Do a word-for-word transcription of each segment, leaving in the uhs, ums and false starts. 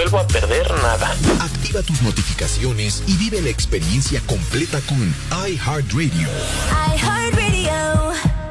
vuelvo a perder nada. Activa tus notificaciones y vive la experiencia completa con iHeartRadio. iHeartRadio.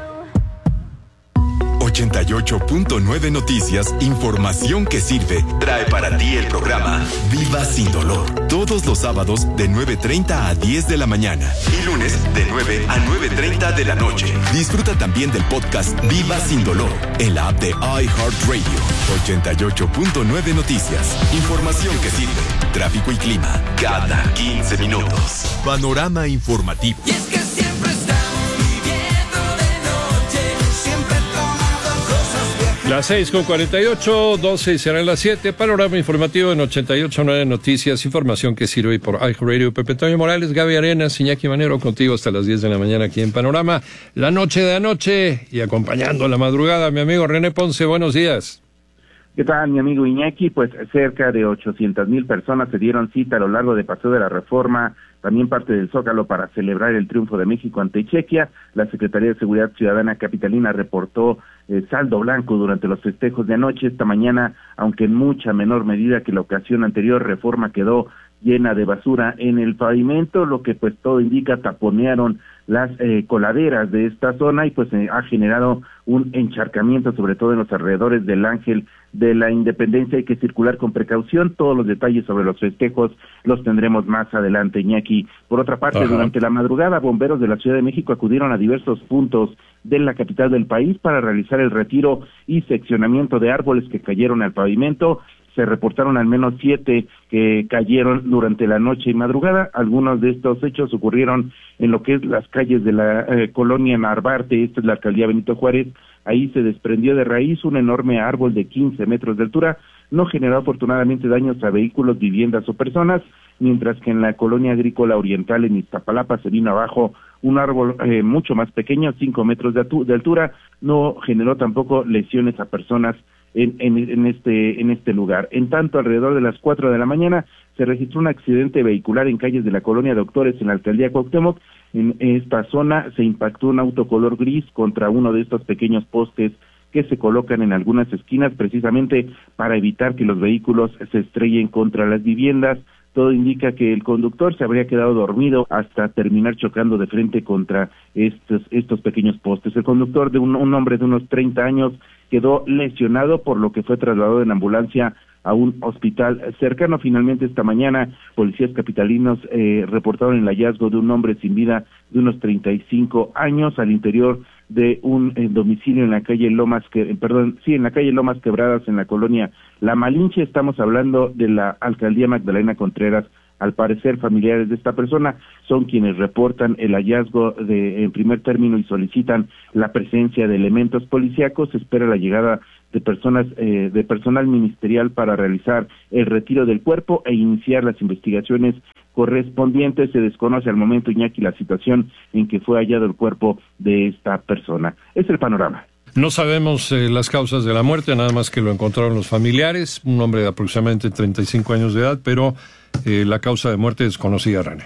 ochenta y ocho punto nueve Noticias, información que sirve, trae para ti el programa Viva Sin Dolor. Todos los sábados de nueve treinta a diez de la mañana y lunes de nueve a nueve treinta de la noche. Disfruta también del podcast Viva Sin Dolor en la app de iHeartRadio. ochenta y ocho punto nueve Noticias, información que sirve, tráfico y clima cada quince minutos. Panorama informativo. Y es que siempre estamos viviendo de noche, siempre tomando cosas viejas. Las seis con cuarenta y ocho, doce serán las siete. Panorama informativo en ochenta y ocho punto nueve Noticias, información que sirve por iHeartRadio. Pepe Antonio Morales, Gaby Arenas, Iñaki Manero, contigo hasta las diez de la mañana aquí en Panorama. La noche de anoche y acompañando la madrugada, mi amigo René Ponce, buenos días. ¿Qué tal, mi amigo Iñaki? Pues cerca de ochocientas mil personas se dieron cita a lo largo de Paseo de la Reforma, también parte del Zócalo, para celebrar el triunfo de México ante Chequia. La Secretaría de Seguridad Ciudadana capitalina reportó eh, saldo blanco durante los festejos de anoche. Esta mañana, aunque en mucha menor medida que la ocasión anterior, Reforma quedó llena de basura en el pavimento, lo que pues todo indica taponearon las eh, coladeras de esta zona y pues eh, ha generado un encharcamiento, sobre todo en los alrededores del Ángel de la Independencia. Hay que circular con precaución. Todos los detalles sobre los festejos los tendremos más adelante, Iñaki. Por otra parte, Ajá. durante la madrugada, bomberos de la Ciudad de México acudieron a diversos puntos de la capital del país para realizar el retiro y seccionamiento de árboles que cayeron al pavimento. Se reportaron al menos siete que cayeron durante la noche y madrugada. Algunos de estos hechos ocurrieron en lo que es las calles de la eh, colonia Narvarte, esta es la alcaldía Benito Juárez. Ahí se desprendió de raíz un enorme árbol de quince metros de altura. No generó afortunadamente daños a vehículos, viviendas o personas, mientras que en la colonia agrícola oriental en Iztapalapa se vino abajo un árbol eh, mucho más pequeño, cinco metros de, de altura. No generó tampoco lesiones a personas En, en, en este en este lugar. En tanto, alrededor de las cuatro de la mañana se registró un accidente vehicular en calles de la colonia Doctores en la alcaldía Cuauhtémoc. En esta zona se impactó un auto color gris contra uno de estos pequeños postes que se colocan en algunas esquinas precisamente para evitar que los vehículos se estrellen contra las viviendas. Todo indica que el conductor se habría quedado dormido hasta terminar chocando de frente contra estos estos pequeños postes. El conductor, de un, un hombre de unos treinta años, quedó lesionado, por lo que fue trasladado en ambulancia a un hospital cercano. Finalmente, esta mañana, policías capitalinos eh, reportaron el hallazgo de un hombre sin vida de unos treinta y cinco años al interior de un eh, domicilio en la calle Lomas, que, eh, perdón, sí, en la calle Lomas Quebradas, en la colonia La Malinche. Estamos hablando de la alcaldía Magdalena Contreras. Al parecer, familiares de esta persona son quienes reportan el hallazgo de, en primer término, y solicitan la presencia de elementos policíacos. Se espera la llegada de personas, eh, de personal ministerial para realizar el retiro del cuerpo e iniciar las investigaciones correspondientes. Se desconoce al momento, Iñaki, la situación en que fue hallado el cuerpo de esta persona. Es el panorama. No sabemos eh, las causas de la muerte, nada más que lo encontraron los familiares, un hombre de aproximadamente treinta y cinco años de edad, pero eh, la causa de muerte desconocida, René.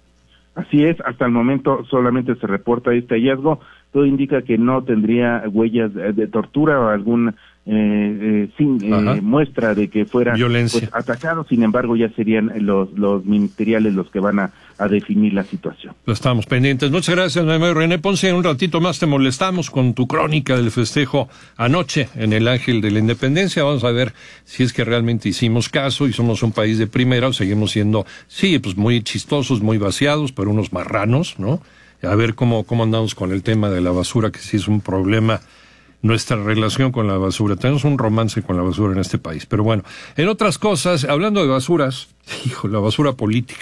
Así es, hasta el momento solamente se reporta este hallazgo. Todo indica que no tendría huellas de, de tortura o algún eh, eh, sin, eh, muestra de que fuera pues, atacado. Sin embargo, ya serían los los ministeriales los que van a, a definir la situación. Lo estamos pendientes. Muchas gracias, mi amigo René Ponce. En un ratito más te molestamos con tu crónica del festejo anoche en el Ángel de la Independencia. Vamos a ver si es que realmente hicimos caso y somos un país de primera o seguimos siendo, sí, pues muy chistosos, muy vaciados, pero unos marranos, ¿no? A ver cómo, cómo andamos con el tema de la basura, que sí es un problema, nuestra relación con la basura. Tenemos un romance con la basura en este país. Pero bueno, en otras cosas, hablando de basuras, hijo, la basura política.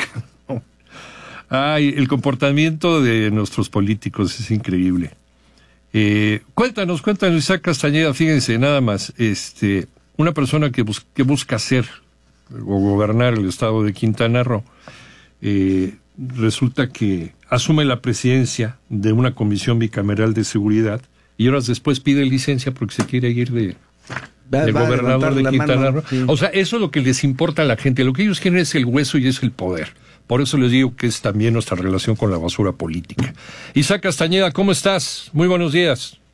Ay, el comportamiento de nuestros políticos es increíble. Eh, cuéntanos, cuéntanos, Isaac Castañeda, fíjense, nada más, este, una persona que, bus- que busca ser o gobernar el estado de Quintana Roo, eh, resulta que asume la presidencia de una comisión bicameral de seguridad y horas después pide licencia porque se quiere ir de, va, de va gobernador de Quintana Roo. Sí. O sea, eso es lo que les importa a la gente. Lo que ellos quieren es el hueso y es el poder. Por eso les digo que es también nuestra relación con la basura política. Isaac Castañeda, ¿cómo estás? Muy buenos días.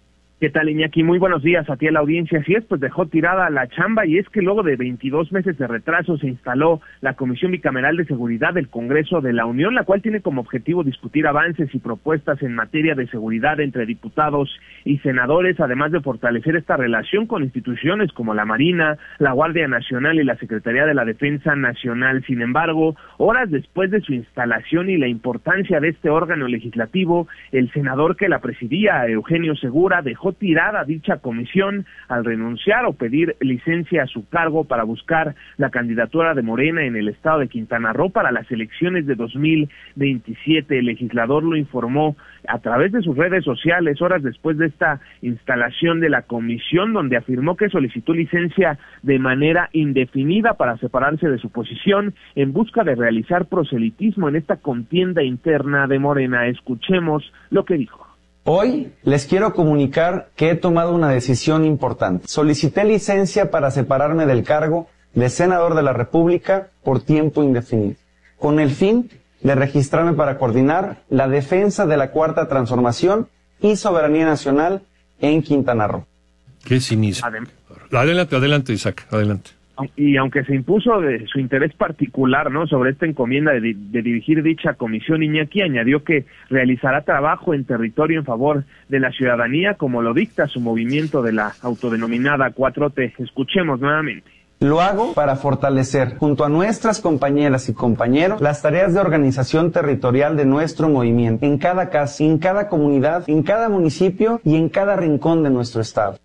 ¿Qué tal, Iñaki? Muy buenos días a ti, a la audiencia. Así es, pues dejó tirada la chamba, y es que luego de veintidós meses de retraso se instaló la Comisión Bicameral de Seguridad del Congreso de la Unión, la cual tiene como objetivo discutir avances y propuestas en materia de seguridad entre diputados y senadores, además de fortalecer esta relación con instituciones como la Marina, la Guardia Nacional y la Secretaría de la Defensa Nacional. Sin embargo, horas después de su instalación y la importancia de este órgano legislativo, el senador que la presidía, Eugenio Segura, dejó tirada dicha comisión al renunciar o pedir licencia a su cargo para buscar la candidatura de Morena en el estado de Quintana Roo para las elecciones de dos mil veintisiete. El legislador lo informó a través de sus redes sociales horas después de esta instalación de la comisión, donde afirmó que solicitó licencia de manera indefinida para separarse de su posición en busca de realizar proselitismo en esta contienda interna de Morena. Escuchemos lo que dijo. Hoy les quiero comunicar que he tomado una decisión importante. Solicité licencia para separarme del cargo de senador de la República por tiempo indefinido, con el fin de registrarme para coordinar la defensa de la Cuarta Transformación y soberanía nacional en Quintana Roo. Qué cinismo. Adem- adelante, adelante, Isaac, adelante. Y aunque se impuso de su interés particular, ¿no?, sobre esta encomienda de, de dirigir dicha comisión, Iñaki añadió que realizará trabajo en territorio en favor de la ciudadanía, como lo dicta su movimiento de la autodenominada cuatro T. Escuchemos nuevamente. Lo hago para fortalecer, junto a nuestras compañeras y compañeros, las tareas de organización territorial de nuestro movimiento, en cada casa, en cada comunidad, en cada municipio y en cada rincón de nuestro estado.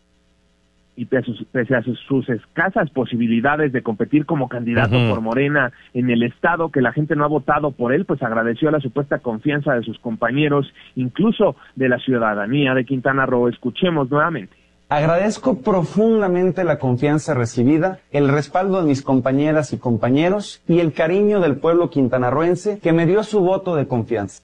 Y pese, pese a sus, sus escasas posibilidades de competir como candidato uh-huh. por Morena en el estado, que la gente no ha votado por él, pues agradeció la supuesta confianza de sus compañeros, incluso de la ciudadanía de Quintana Roo. Escuchemos nuevamente. Agradezco profundamente la confianza recibida, el respaldo de mis compañeras y compañeros y el cariño del pueblo quintanarroense que me dio su voto de confianza.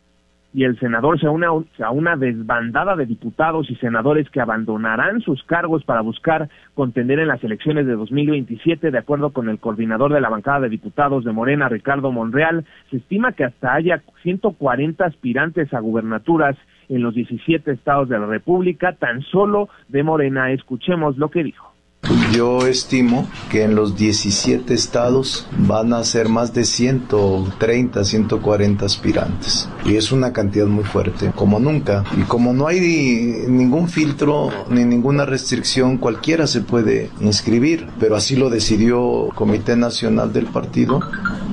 Y el senador se une a una desbandada de diputados y senadores que abandonarán sus cargos para buscar contender en las elecciones de dos mil veintisiete. De acuerdo con el coordinador de la bancada de diputados de Morena, Ricardo Monreal, se estima que hasta haya ciento cuarenta aspirantes a gubernaturas en los diecisiete estados de la República, tan solo de Morena. Escuchemos lo que dijo. Yo estimo que en los diecisiete estados van a ser más de ciento treinta, ciento cuarenta aspirantes. Y es una cantidad muy fuerte, como nunca. Y como no hay ningún filtro ni ninguna restricción, cualquiera se puede inscribir. Pero así lo decidió el Comité Nacional del Partido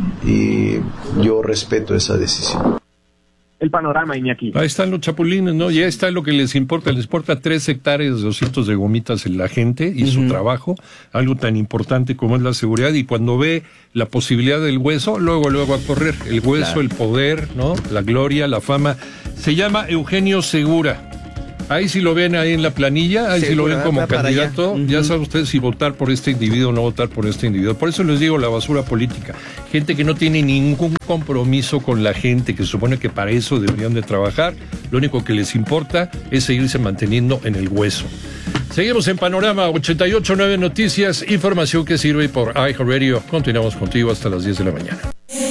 y yo respeto esa decisión. El panorama, Iñaki. Ahí están los chapulines, ¿no? Ya está lo que les importa. Les importa tres hectáreas, doscientos de gomitas en la gente y uh-huh. su trabajo, algo tan importante como es la seguridad. Y cuando ve la posibilidad del hueso, luego, luego a correr. El hueso, claro. El poder, ¿no? La gloria, la fama. Se llama Eugenio Segura. Ahí si lo ven ahí en la planilla, ahí si lo ven como candidato, uh-huh. ya saben ustedes si votar por este individuo o no votar por este individuo. Por eso les digo la basura política. Gente que no tiene ningún compromiso con la gente, que se supone que para eso deberían de trabajar. Lo único que les importa es seguirse manteniendo en el hueso. Seguimos en Panorama ochenta y ocho punto nueve Noticias, información que sirve por iHeartRadio. Continuamos contigo hasta las diez de la mañana.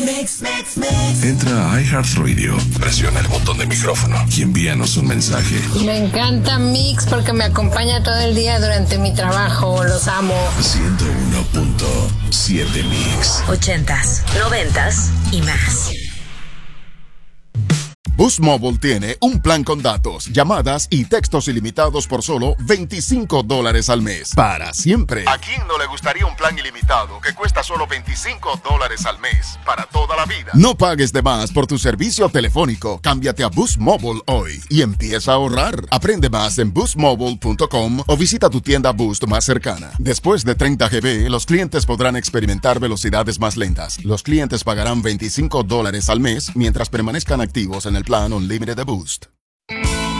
Entra a iHeartRadio, presiona el botón de micrófono y envíanos un mensaje. Me encanta Mix porque me acompaña todo el día durante mi trabajo. Los amo. ciento uno punto siete Mix. Ochentas, noventas y más. Boost Mobile tiene un plan con datos, llamadas y textos ilimitados por solo veinticinco dólares al mes. Para siempre. ¿A quién no le gustaría un plan ilimitado que cuesta solo veinticinco dólares al mes? Para toda la vida. No pagues de más por tu servicio telefónico. Cámbiate a Boost Mobile hoy y empieza a ahorrar. Aprende más en boost mobile punto com o visita tu tienda Boost más cercana. Después de treinta gigabytes, los clientes podrán experimentar velocidades más lentas. Los clientes pagarán veinticinco dólares al mes mientras permanezcan activos en el plan Unlimited de Boost.